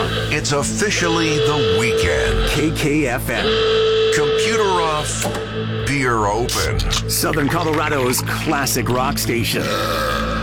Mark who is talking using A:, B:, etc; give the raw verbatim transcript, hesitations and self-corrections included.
A: It's officially the weekend.
B: K K F M.
A: Computer off, beer open.
B: Southern Colorado's classic rock station.